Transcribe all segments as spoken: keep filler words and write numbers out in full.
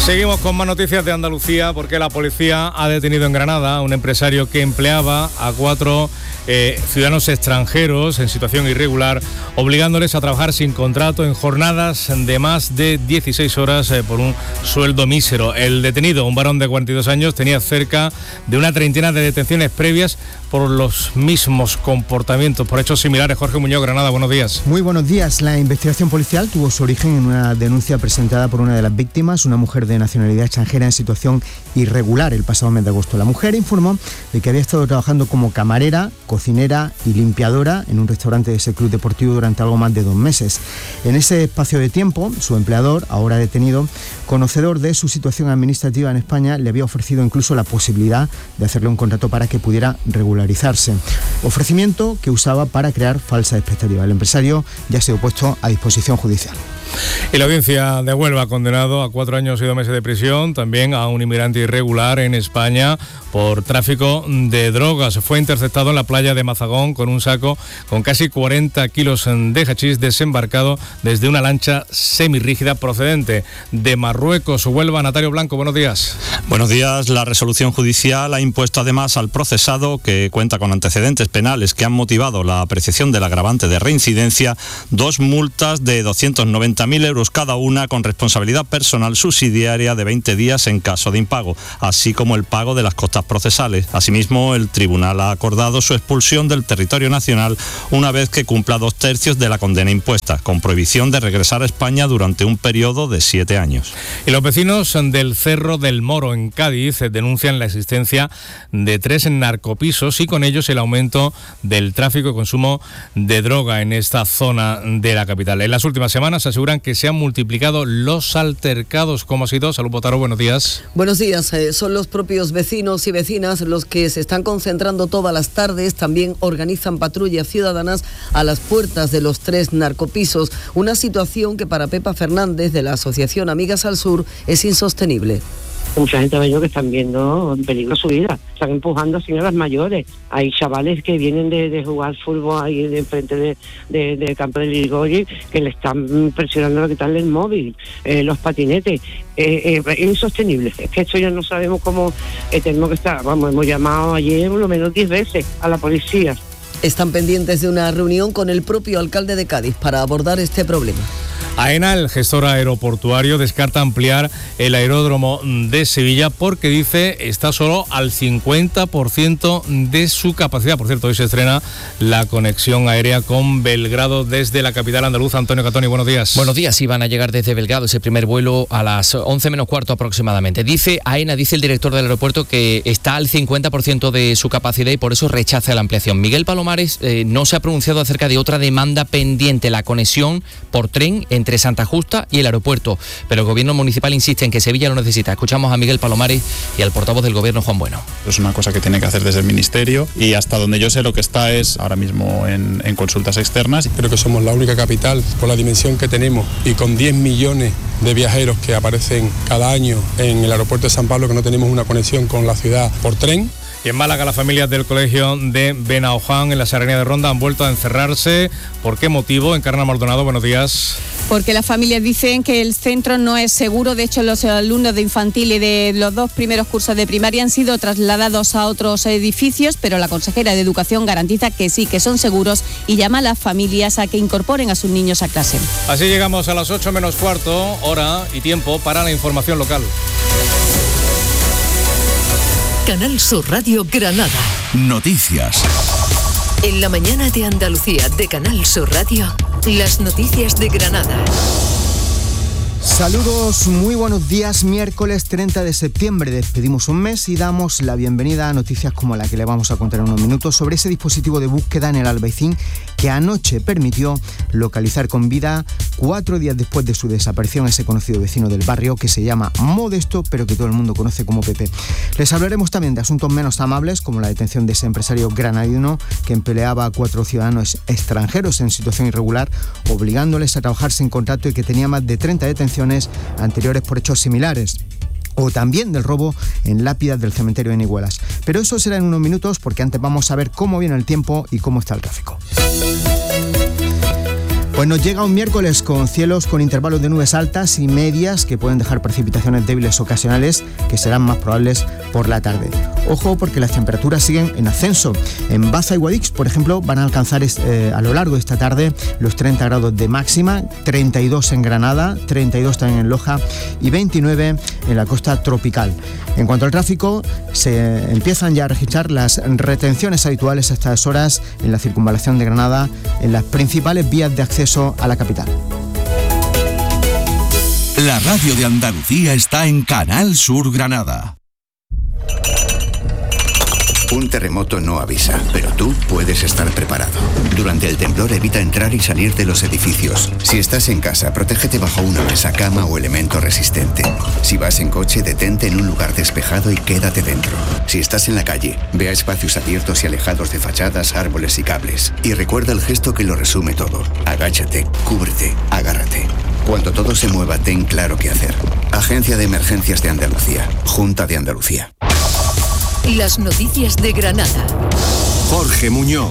Seguimos con más noticias de Andalucía, porque la policía ha detenido en Granada a un empresario que empleaba a cuatro eh, ciudadanos extranjeros en situación irregular, obligándoles a trabajar sin contrato en jornadas de más de dieciséis horas eh, por un sueldo mísero. El detenido, un varón de cuarenta y dos años, tenía cerca de una treintena de detenciones previas por los mismos comportamientos, por hechos similares. Jorge Muñoz, Granada, buenos días. Muy buenos días. La investigación policial tuvo su origen en una denuncia presentada por una de las víctimas, una mujer de nacionalidad extranjera en situación irregular el pasado mes de agosto. La mujer informó de que había estado trabajando como camarera, cocinera y limpiadora en un restaurante de ese club deportivo durante algo más de dos meses. En ese espacio de tiempo, su empleador, ahora detenido, conocedor de su situación administrativa en España, le había ofrecido incluso la posibilidad de hacerle un contrato para que pudiera regularizarse. Ofrecimiento que usaba para crear falsas expectativas. El empresario ya ha sido puesto a disposición judicial. Y la audiencia de Huelva ha condenado a cuatro años y dos meses de prisión también a un inmigrante irregular en España por tráfico de drogas. Fue interceptado en la playa de Mazagón con un saco con casi cuarenta kilos de hachís desembarcado desde una lancha semirrígida procedente de Marruecos. Huelva, Natario Blanco, buenos días. Buenos días. La resolución judicial ha impuesto además al procesado, que cuenta con antecedentes penales que han motivado la apreciación del agravante de reincidencia, dos multas de doscientos noventa mil euros cada una, con responsabilidad personal subsidiaria de veinte días en caso de impago, así como el pago de las costas procesales. Asimismo, el tribunal ha acordado su expulsión del territorio nacional una vez que cumpla dos tercios de la condena impuesta, con prohibición de regresar a España durante un periodo de siete años. Y los vecinos del Cerro del Moro, en Cádiz, denuncian la existencia de tres narcopisos y con ellos el aumento del tráfico y consumo de droga en esta zona de la capital. En las últimas semanas se aseguran que se han multiplicado los altercados. ¿Cómo ha sido? Salud Botaro, buenos días. Buenos días. Eh, son los propios vecinos y vecinas los que se están concentrando todas las tardes. También organizan patrullas ciudadanas a las puertas de los tres narcopisos. Una situación que para Pepa Fernández, de la Asociación Amigas al Sur, es insostenible. Mucha gente mayor que están viendo en peligro su vida, están empujando a señoras mayores. Hay chavales que vienen de, de jugar fútbol ahí de enfrente de, de, de campo del Irigoyen, que le están presionando a quitarle el móvil, eh, los patinetes. Eh, eh, es insostenible. Es que esto ya no sabemos cómo eh, tenemos que estar. Vamos, hemos llamado ayer por lo menos diez veces a la policía. Están pendientes de una reunión con el propio alcalde de Cádiz para abordar este problema. AENA, el gestor aeroportuario, descarta ampliar el aeródromo de Sevilla porque dice está solo al cincuenta por ciento de su capacidad. Por cierto, hoy se estrena la conexión aérea con Belgrado desde la capital andaluza. Antonio Catoni, buenos días. Buenos días, iban a llegar desde Belgrado ese primer vuelo a las once menos cuarto aproximadamente. Dice AENA, dice el director del aeropuerto, que está al cincuenta por ciento de su capacidad y por eso rechaza la ampliación. Miguel Palomares eh, no se ha pronunciado acerca de otra demanda pendiente, la conexión por tren entre entre Santa Justa y el aeropuerto, pero el gobierno municipal insiste en que Sevilla lo necesita. Escuchamos a Miguel Palomares y al portavoz del gobierno, Juan Bueno. Es una cosa que tiene que hacer desde el ministerio y hasta donde yo sé lo que está es ahora mismo en, en consultas externas. Creo que somos la única capital con la dimensión que tenemos y con diez millones de viajeros que aparecen cada año en el aeropuerto de San Pablo, que no tenemos una conexión con la ciudad por tren. Y en Málaga, las familias del colegio de Benaoján, en la Serranía de Ronda, han vuelto a encerrarse. ¿Por qué motivo? Encarna Maldonado, buenos días. Porque las familias dicen que el centro no es seguro. De hecho, los alumnos de infantil y de los dos primeros cursos de primaria han sido trasladados a otros edificios, pero la consejera de Educación garantiza que sí, que son seguros, y llama a las familias a que incorporen a sus niños a clase. Así llegamos a las ocho menos cuarto, hora y tiempo para la información local. Canal Sur Radio Granada. Noticias. En la mañana de Andalucía de Canal Sur Radio, las noticias de Granada. Saludos, muy buenos días. Miércoles treinta de septiembre despedimos un mes y damos la bienvenida a noticias como la que le vamos a contar en unos minutos sobre ese dispositivo de búsqueda en el Albaicín que anoche permitió localizar con vida, cuatro días después de su desaparición, ese conocido vecino del barrio que se llama Modesto, pero que todo el mundo conoce como Pepe. Les hablaremos también de asuntos menos amables, como la detención de ese empresario granadino que empleaba a cuatro ciudadanos extranjeros en situación irregular, obligándoles a trabajar sin contrato y que tenía más de treinta detenciones anteriores por hechos similares. O también del robo en lápidas del cementerio de Nihuelas. Pero eso será en unos minutos, porque antes vamos a ver cómo viene el tiempo y cómo está el tráfico. Pues nos llega un miércoles con cielos con intervalos de nubes altas y medias que pueden dejar precipitaciones débiles ocasionales que serán más probables por la tarde. Ojo porque las temperaturas siguen en ascenso. En Baza y Guadix, por ejemplo, van a alcanzar eh, a lo largo de esta tarde los treinta grados de máxima, treinta y dos en Granada, treinta y dos también en Loja y veintinueve en la costa tropical. En cuanto al tráfico, se empiezan ya a registrar las retenciones habituales a estas horas en la circunvalación de Granada, en las principales vías de acceso a la capital. La radio de Andalucía está en Canal Sur Granada. Un terremoto no avisa, pero tú puedes estar preparado. Durante el temblor evita entrar y salir de los edificios. Si estás en casa, protégete bajo una mesa, cama o elemento resistente. Si vas en coche, detente en un lugar despejado y quédate dentro. Si estás en la calle, ve a espacios abiertos y alejados de fachadas, árboles y cables. Y recuerda el gesto que lo resume todo. Agáchate, cúbrete, agárrate. Cuando todo se mueva, ten claro qué hacer. Agencia de Emergencias de Andalucía. Junta de Andalucía. Las noticias de Granada. Jorge Muñoz.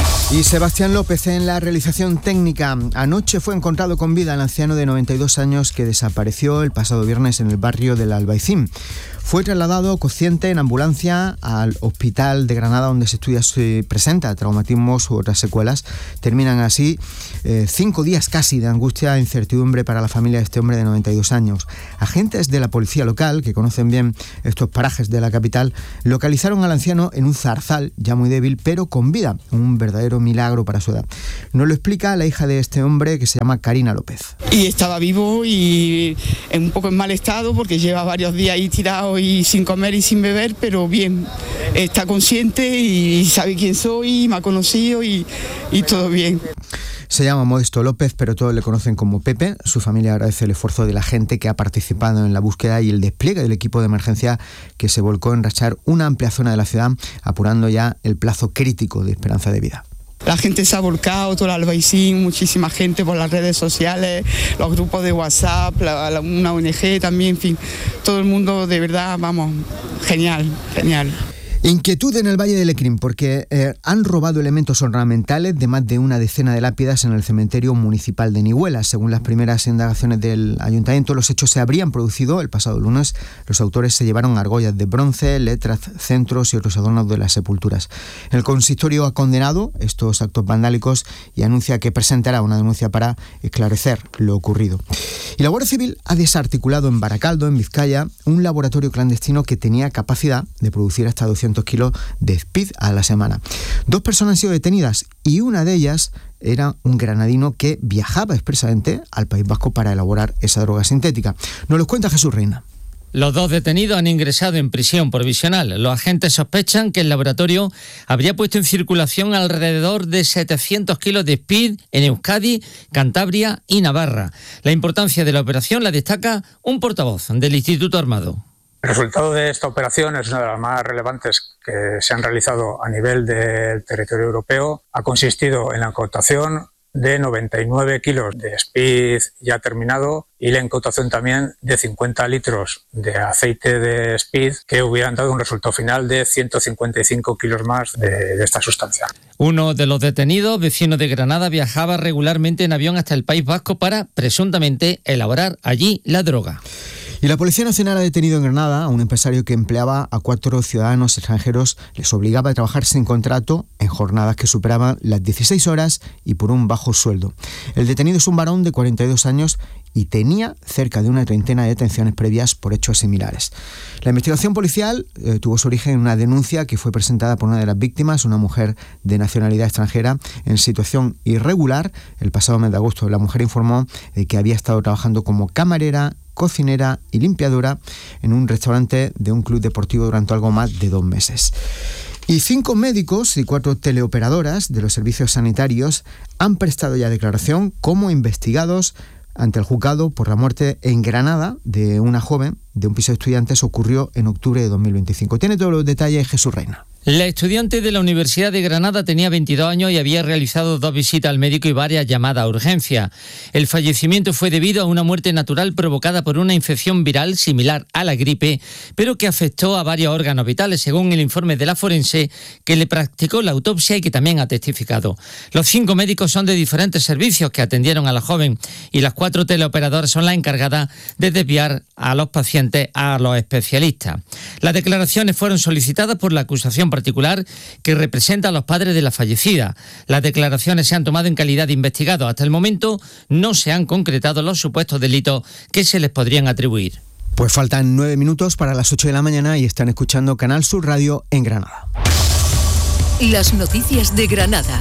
Y Sebastián López en la realización técnica. Anoche fue encontrado con vida el anciano de noventa y dos años que desapareció el pasado viernes en el barrio del Albaicín. Fue trasladado consciente en ambulancia al hospital de Granada, donde se estudia si presenta traumatismos u otras secuelas. Terminan así eh, cinco días casi de angustia e incertidumbre para la familia de este hombre de noventa y dos años. Agentes de la policía local, que conocen bien estos parajes de la capital, localizaron al anciano en un zarzal, ya muy débil, pero con vida. Un verdadero milagro para su edad. Nos lo explica la hija de este hombre, que se llama Karina López. Y estaba vivo y un poco en mal estado porque lleva varios días ahí tirado y sin comer y sin beber, pero bien, está consciente y sabe quién soy, me ha conocido y, y todo bien. Se llama Modesto López, pero todos le conocen como Pepe. Su familia agradece el esfuerzo de la gente que ha participado en la búsqueda y el despliegue del equipo de emergencia que se volcó en rachar una amplia zona de la ciudad, apurando ya el plazo crítico de esperanza de vida. La gente se ha volcado, todo el Albaicín, muchísima gente por las redes sociales, los grupos de WhatsApp, la, la, una O N G también, en fin, todo el mundo de verdad, vamos, genial, genial. Inquietud en el Valle de Lecrín porque eh, han robado elementos ornamentales de más de una decena de lápidas en el cementerio municipal de Nihuela. Según las primeras indagaciones del ayuntamiento, los hechos se habrían producido el pasado lunes. Los autores se llevaron argollas de bronce, letras, centros y otros adornos de las sepulturas. El consistorio ha condenado estos actos vandálicos y anuncia que presentará una denuncia para esclarecer lo ocurrido. Y la Guardia Civil ha desarticulado en Baracaldo, en Vizcaya, un laboratorio clandestino que tenía capacidad de producir hasta doscientos kilos de speed a la semana. Dos personas han sido detenidas y una de ellas era un granadino que viajaba expresamente al País Vasco para elaborar esa droga sintética. Nos lo cuenta Jesús Reina. Los dos detenidos han ingresado en prisión provisional. Los agentes sospechan que el laboratorio habría puesto en circulación alrededor de setecientos kilos de speed en Euskadi, Cantabria y Navarra. La importancia de la operación la destaca un portavoz del Instituto Armado. El resultado de esta operación es una de las más relevantes que se han realizado a nivel del territorio europeo. Ha consistido en la incautación de noventa y nueve kilos de speed ya terminado y la incautación también de cincuenta litros de aceite de speed que hubieran dado un resultado final de ciento cincuenta y cinco kilos más de, de esta sustancia. Uno de los detenidos, vecino de Granada, viajaba regularmente en avión hasta el País Vasco para, presuntamente, elaborar allí la droga. Y la Policía Nacional ha detenido en Granada a un empresario que empleaba a cuatro ciudadanos extranjeros, les obligaba a trabajar sin contrato en jornadas que superaban las dieciséis horas y por un bajo sueldo. El detenido es un varón de cuarenta y dos años y tenía cerca de una treintena de detenciones previas por hechos similares. La investigación policial eh, tuvo su origen en una denuncia que fue presentada por una de las víctimas, una mujer de nacionalidad extranjera en situación irregular. El pasado mes de agosto la mujer informó de que había estado trabajando como camarera, cocinera y limpiadora en un restaurante de un club deportivo durante algo más de dos meses. Y cinco médicos y cuatro teleoperadoras de los servicios sanitarios han prestado ya declaración como investigados ante el juzgado por la muerte en Granada de una joven de un piso de estudiantes. Ocurrió en octubre de dos mil veinticinco. Tiene todos los detalles Jesús Reina. La estudiante de la Universidad de Granada tenía veintidós años y había realizado dos visitas al médico y varias llamadas a urgencia. El fallecimiento fue debido a una muerte natural provocada por una infección viral similar a la gripe, pero que afectó a varios órganos vitales, según el informe de la forense que le practicó la autopsia y que también ha testificado. Los cinco médicos son de diferentes servicios que atendieron a la joven y las cuatro teleoperadoras son las encargadas de desviar a los pacientes a los especialistas. Las declaraciones fueron solicitadas por la acusación particular que representa a los padres de la fallecida. Las declaraciones se han tomado en calidad de investigados. Hasta el momento no se han concretado los supuestos delitos que se les podrían atribuir. Pues faltan nueve minutos para las ocho de la mañana y están escuchando Canal Sur Radio en Granada. Las noticias de Granada.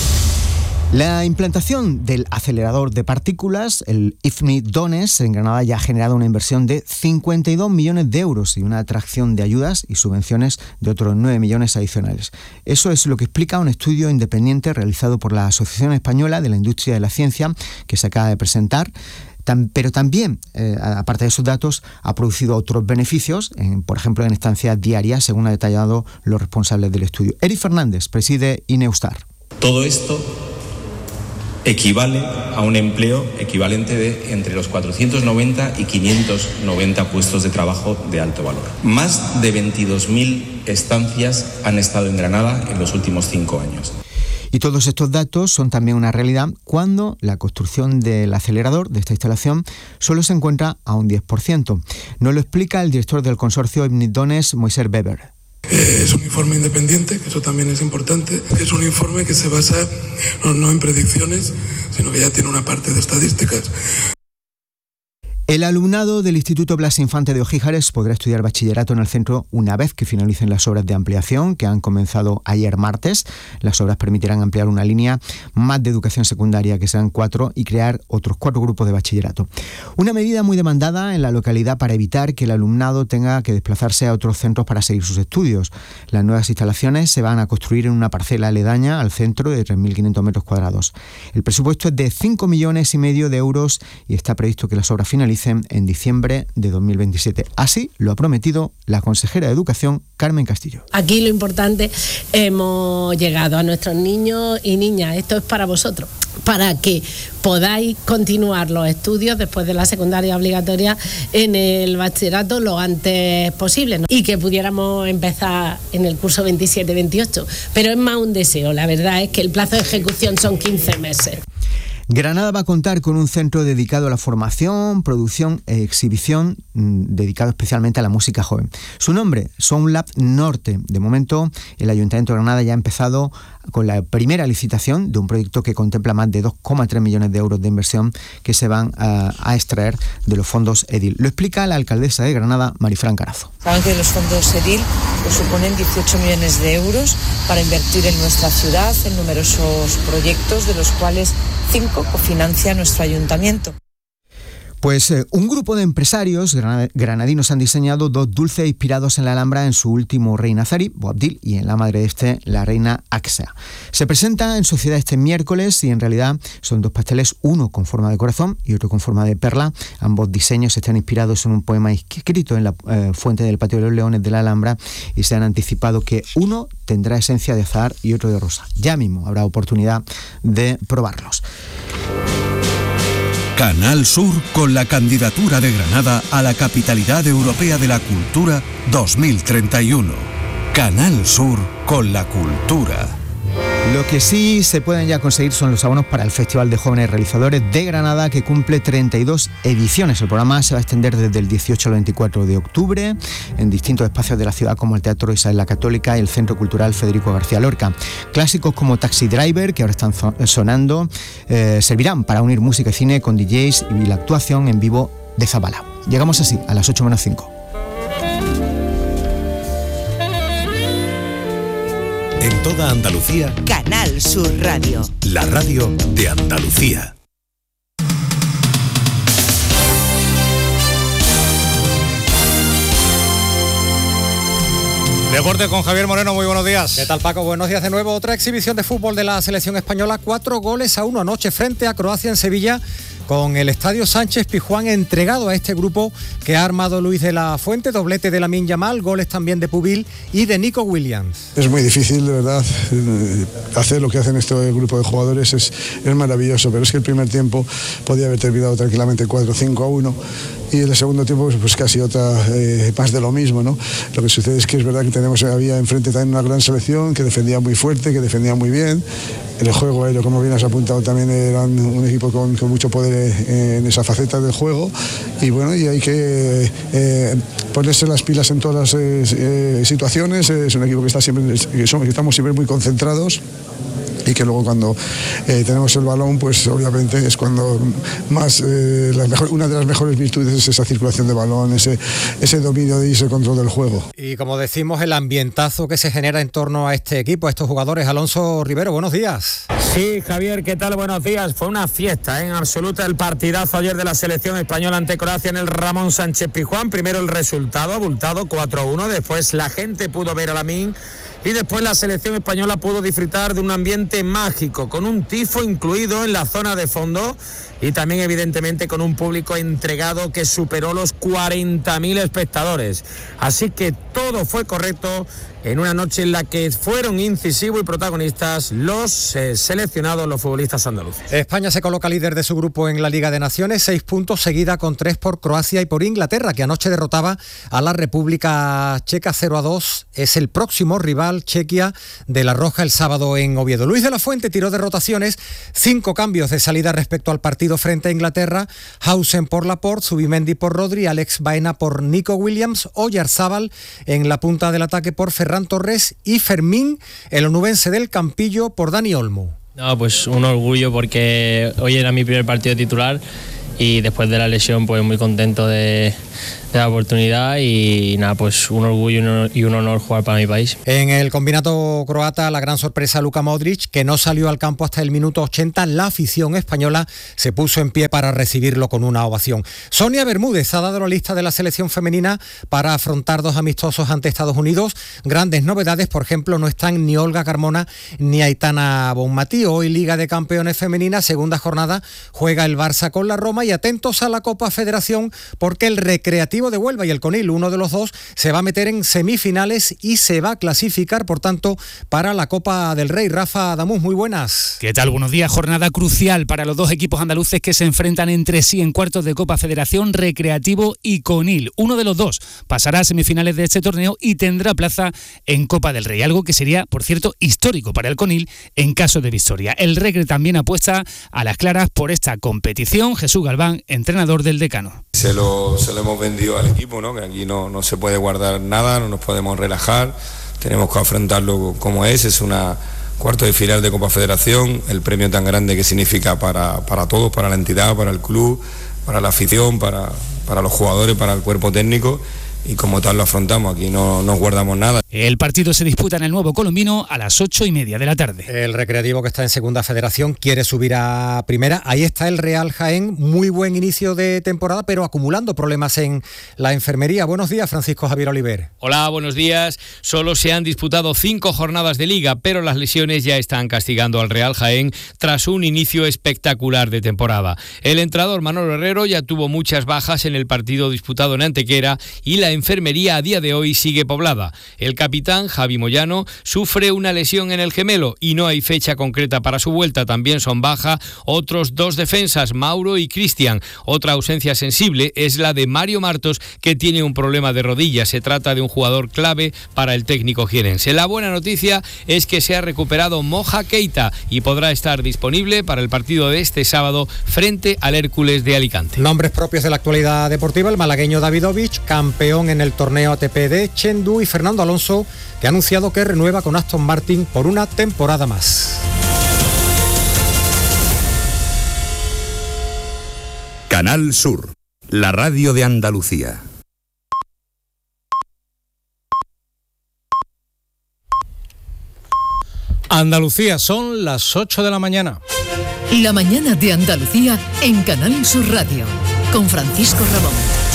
La implantación del acelerador de partículas, el I F M I Doness, en Granada ya ha generado una inversión de cincuenta y dos millones de euros y una atracción de ayudas y subvenciones de otros nueve millones adicionales. Eso es lo que explica un estudio independiente realizado por la Asociación Española de la Industria de la Ciencia, que se acaba de presentar. Pero también, eh, aparte de esos datos, ha producido otros beneficios, en, por ejemplo, en estancias diarias, según ha detallado los responsables del estudio. Eric Fernández preside Ineustar. Todo esto equivale a un empleo equivalente de entre los cuatrocientos noventa y quinientos noventa puestos de trabajo de alto valor. Más de veintidós mil estancias han estado en Granada en los últimos cinco años. Y todos estos datos son también una realidad cuando la construcción del acelerador de esta instalación solo se encuentra a un diez por ciento. Nos lo explica el director del consorcio I F M I Doness, Moisés Weber. Eh, es un informe independiente, que eso también es importante. Es un informe que se basa no, no en predicciones, sino que ya tiene una parte de estadísticas. El alumnado del Instituto Blas Infante de Ojíjares podrá estudiar bachillerato en el centro una vez que finalicen las obras de ampliación que han comenzado ayer martes. Las obras permitirán ampliar una línea más de educación secundaria, que serán cuatro, y crear otros cuatro grupos de bachillerato. Una medida muy demandada en la localidad para evitar que el alumnado tenga que desplazarse a otros centros para seguir sus estudios. Las nuevas instalaciones se van a construir en una parcela aledaña al centro de tres mil quinientos metros cuadrados. El presupuesto es de cinco millones y medio de euros y está previsto que las obras finalicen en diciembre de dos mil veintisiete. Así lo ha prometido la consejera de Educación, Carmen Castillo. Aquí lo importante, hemos llegado a nuestros niños y niñas. Esto es para vosotros, para que podáis continuar los estudios después de la secundaria obligatoria en el bachillerato lo antes posible, ¿no? Y que pudiéramos empezar en el curso veintisiete veintiocho. Pero es más un deseo. La verdad es que el plazo de ejecución son quince meses. Granada va a contar con un centro dedicado a la formación, producción e exhibición, mmm, dedicado especialmente a la música joven. Su nombre, Soundlab Norte. De momento, el Ayuntamiento de Granada ya ha empezado con la primera licitación de un proyecto que contempla más de dos coma tres millones de euros de inversión que se van a, a extraer de los fondos EDIL. Lo explica la alcaldesa de Granada, Marifran Carazo. Saben que los fondos EDIL pues, suponen dieciocho millones de euros para invertir en nuestra ciudad en numerosos proyectos, de los cuales cinco cofinancia nuestro ayuntamiento. Pues eh, un grupo de empresarios granadinos han diseñado dos dulces inspirados en la Alhambra en su último rey nazarí, Boabdil, y en la madre de este, la reina Aksa. Se presenta en sociedad este miércoles y en realidad son dos pasteles, uno con forma de corazón y otro con forma de perla. Ambos diseños están inspirados en un poema escrito en la eh, fuente del Patio de los Leones de la Alhambra y se han anticipado que uno tendrá esencia de azahar y otro de rosa. Ya mismo habrá oportunidad de probarlos. Canal Sur con la candidatura de Granada a la Capitalidad Europea de la Cultura dos mil treinta y uno. Canal Sur con la cultura. Lo que sí se pueden ya conseguir son los abonos para el Festival de Jóvenes Realizadores de Granada, que cumple treinta y dos ediciones. El programa se va a extender desde el dieciocho al veinticuatro de octubre en distintos espacios de la ciudad, como el Teatro Isabel la Católica y el Centro Cultural Federico García Lorca. Clásicos como Taxi Driver, que ahora están sonando, eh, servirán para unir música y cine con D Js y la actuación en vivo de Zabala. Llegamos así a las ocho menos cinco. En toda Andalucía, Canal Sur Radio. La radio de Andalucía. Deporte con Javier Moreno, muy buenos días. ¿Qué tal, Paco? Buenos días de nuevo. Otra exhibición de fútbol de la selección española, cuatro goles a uno anoche frente a Croacia en Sevilla. con el Estadio Sánchez Pizjuán entregado a este grupo que ha armado Luis de la Fuente, doblete de Lamine Yamal, goles también de Pubil y de Nico Williams. Es muy difícil, de verdad, hacer lo que hacen este grupo de jugadores es, es maravilloso, pero es que el primer tiempo podía haber terminado tranquilamente cuatro cinco a uno y en el segundo tiempo pues, pues casi otra eh, más de lo mismo, ¿no? Lo que sucede es que es verdad que tenemos, había enfrente también una gran selección que defendía muy fuerte, que defendía muy bien. El juego aéreo, como bien has apuntado, también eran un equipo con, con mucho poder eh, en esa faceta del juego y bueno, y hay que eh, ponerse las pilas en todas las eh, eh, situaciones. Es un equipo que está siempre, que, somos, que estamos siempre muy concentrados y que luego cuando eh, tenemos el balón, pues obviamente es cuando más, eh, la mejor, una de las mejores virtudes es esa circulación de balón, ese, ese dominio y ese control del juego. Y como decimos, el ambientazo que se genera en torno a este equipo, a estos jugadores. Alonso Rivero, buenos días. Sí, Javier, ¿qué tal? Buenos días. Fue una fiesta, ¿eh? En absoluta, el partidazo ayer de la selección española ante Croacia en el Ramón Sánchez Pizjuán. Primero el resultado abultado, cuatro a uno, después la gente pudo ver a Lamine y después la selección española pudo disfrutar de un ambiente mágico, con un tifo incluido en la zona de fondo y también evidentemente con un público entregado que superó los cuarenta mil espectadores. Así que todo fue correcto en una noche en la que fueron incisivos y protagonistas los eh, seleccionados, los futbolistas andaluces. España se coloca líder de su grupo en la Liga de Naciones, seis puntos, seguida con tres por Croacia y por Inglaterra, que anoche derrotaba a la República Checa cero a dos. Es el próximo rival, Chequia, de la Roja el sábado en Oviedo. Luis de la Fuente tiró de rotaciones, cinco cambios de salida respecto al partido frente a Inglaterra: Hausen por Laporte, Zubimendi por Rodri, Alex Baena por Nico Williams, Oyarzábal en la punta del ataque por Ferran Torres y Fermín, el onubense del Campillo, por Dani Olmo. No, pues un orgullo porque hoy era mi primer partido titular y después de la lesión pues muy contento de, de la oportunidad y nada, pues un orgullo y un honor, y un honor jugar para mi país. En el combinato croata, la gran sorpresa, Luka Modric, que no salió al campo hasta el minuto ochenta. La afición española se puso en pie para recibirlo con una ovación. Sonia Bermúdez ha dado la lista de la selección femenina para afrontar dos amistosos ante Estados Unidos. Grandes novedades, por ejemplo, no están ni Olga Carmona ni Aitana Bonmatí. Hoy Liga de Campeones Femenina, segunda jornada, juega el Barça con la Roma y atentos a la Copa Federación porque el Recreativo de Huelva y el Conil, uno de los dos, se va a meter en semifinales y se va a clasificar, por tanto, para la Copa del Rey. Rafa Adamuz, muy buenas. ¿Qué tal? Buenos días. Jornada crucial para los dos equipos andaluces que se enfrentan entre sí en cuartos de Copa Federación, Recreativo y Conil. Uno de los dos pasará a semifinales de este torneo y tendrá plaza en Copa del Rey, algo que sería, por cierto, histórico para el Conil en caso de victoria. El Recre también apuesta a las claras por esta competición. Jesús Galván, entrenador del Decano. Se lo, se lo hemos vendido al equipo, ¿no? Que aquí no, no se puede guardar nada, no nos podemos relajar, tenemos que afrontarlo como es, es una cuarto de final de Copa Federación, el premio tan grande que significa para, para todos, para la entidad, para el club, para la afición, para, para los jugadores, para el cuerpo técnico. Y como tal lo afrontamos, aquí no nos guardamos nada. El partido se disputa en el Nuevo Colombino a las ocho y media de la tarde. El Recreativo, que está en segunda federación, quiere subir a primera. Ahí está el Real Jaén, muy buen inicio de temporada, pero acumulando problemas en la enfermería. Buenos días, Francisco Javier Oliver. Hola, buenos días. Solo se han disputado cinco jornadas de liga, pero las lesiones ya están castigando al Real Jaén tras un inicio espectacular de temporada. El entrenador Manolo Herrero ya tuvo muchas bajas en el partido disputado en Antequera y la enfermería a día de hoy sigue poblada. El capitán, Javi Moyano, sufre una lesión en el gemelo y no hay fecha concreta para su vuelta. También son baja otros dos defensas, Mauro y Cristian. Otra ausencia sensible es la de Mario Martos, que tiene un problema de rodilla. Se trata de un jugador clave para el técnico jienense. La buena noticia es que se ha recuperado Moja Keita y podrá estar disponible para el partido de este sábado frente al Hércules de Alicante. Nombres propios de la actualidad deportiva: el malagueño Davidovich, campeón en el torneo A T P de Chengdu, y Fernando Alonso, que ha anunciado que renueva con Aston Martin por una temporada más. Canal Sur, la radio de Andalucía. Andalucía, son las ocho de la mañana. La mañana de Andalucía en Canal Sur Radio, con Francisco Ramón.